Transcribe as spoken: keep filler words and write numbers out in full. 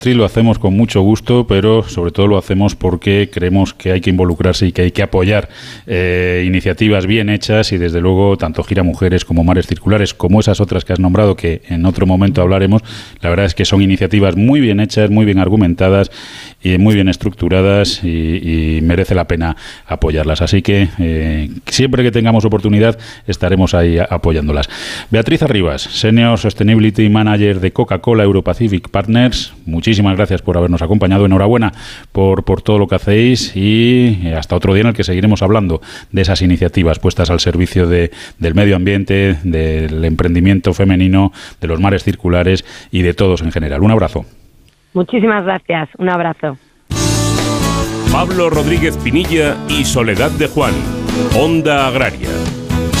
Sí, lo hacemos con mucho gusto, pero sobre todo lo hacemos porque creemos que hay que involucrarse y que hay que apoyar eh, iniciativas bien hechas y desde luego tanto Gira Mujeres como Mares Circulares como esas otras que has nombrado que en otro momento hablaremos, la verdad es que son iniciativas muy bien hechas, muy bien argumentadas y muy bien estructuradas y, y merece la pena apoyarlas. Así que eh, siempre que tengamos oportunidad estaremos ahí apoyándolas. Beatriz Arribas, Senior Sustainability Manager de Coca-Cola Europacific Partners, muchísimas Muchísimas gracias por habernos acompañado. Enhorabuena por, por todo lo que hacéis y hasta otro día en el que seguiremos hablando de esas iniciativas puestas al servicio de, del medio ambiente, del emprendimiento femenino, de los mares circulares y de todos en general. Un abrazo. Muchísimas gracias. Un abrazo. Pablo Rodríguez Pinilla y Soledad de Juan, Onda Agraria.